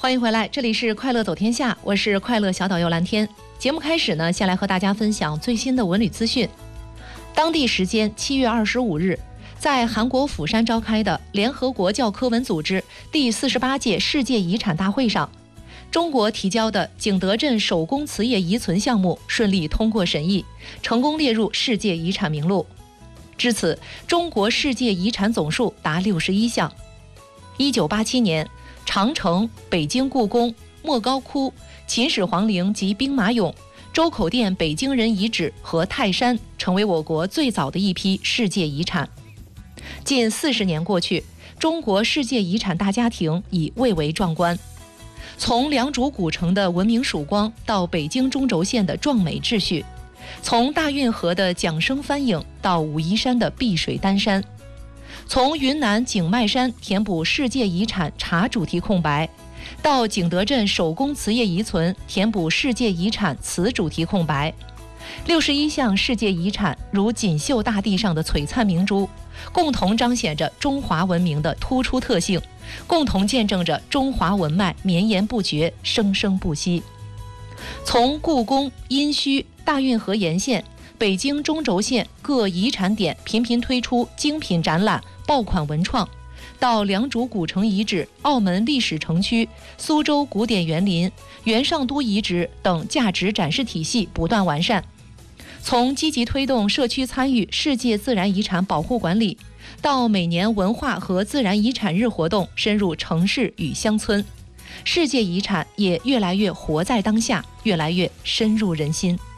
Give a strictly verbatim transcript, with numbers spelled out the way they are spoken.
欢迎回来，这里是快乐走天下，我是快乐小导游蓝天。节目开始呢，先来和大家分享最新的文旅资讯。当地时间七月二十五日，在韩国釜山召开的联合国教科文组织第四十八届世界遗产大会上，中国提交的景德镇手工瓷业遗存项目顺利通过审议，成功列入世界遗产名录。至此，中国世界遗产总数达六十一项。一九八七年，长城、北京故宫、莫高窟、秦始皇陵及兵马俑、周口店北京人遗址和泰山成为我国最早的一批世界遗产。近四十年过去，中国世界遗产大家庭已蔚为壮观。从良渚古城的文明曙光到北京中轴线的壮美秩序，从大运河的桨声翻影到武夷山的碧水丹山，从云南景迈山填补世界遗产茶主题空白，到景德镇手工瓷业遗存填补世界遗产瓷主题空白，六十一项世界遗产如锦绣大地上的璀璨明珠，共同彰显着中华文明的突出特性，共同见证着中华文脉绵延不绝，生生不息。从故宫、殷墟、大运河沿线、北京中轴线各遗产点频频推出精品展览、爆款文创，到良渚古城遗址、澳门历史城区、苏州古典园林、元上都遗址等价值展示体系不断完善。从积极推动社区参与世界自然遗产保护管理，到每年文化和自然遗产日活动深入城市与乡村，世界遗产也越来越活在当下，越来越深入人心。